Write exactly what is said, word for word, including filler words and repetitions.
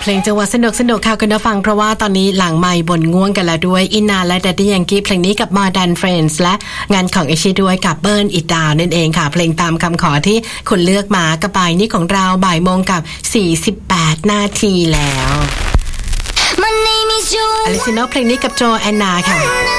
ลงจังหวะสนุกสนุกค่ะคุณผู้ฟังเพราะว่าตอนนี้หลังไมค์บ่นง่วงกันแล้วด้วยอินนาและดัดดี้ยังกี้เพลงนี้กับ Modern Friends และงานของเอชิด้วยกับ Burn It Down นั่นเองค่ะเพลงตามคำขอที่คุณเลือกมากระบายนี้ของเราบ่ายโมงกับสี่สิบแปดนาทีแล้วอลิซิโนเพลงนี้กับโจแอนนาค่ะ